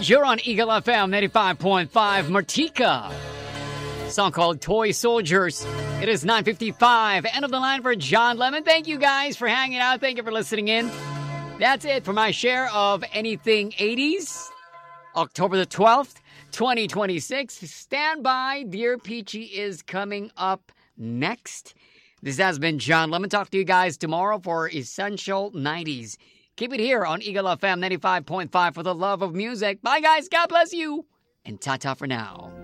You're on Eagle FM 95.5. Martika. Song called Toy Soldiers. It is 9:55. End of the line for John Lemon. Thank you guys for hanging out. Thank you for listening in. That's it for my share of Anything 80s. October the 12th, 2026. Stand by. Dear Peachy is coming up next. This has been John Lemon. Talk to you guys tomorrow for Essential 90s. Keep it here on Eagle FM 95.5 for the love of music. Bye, guys. God bless you. And ta-ta for now.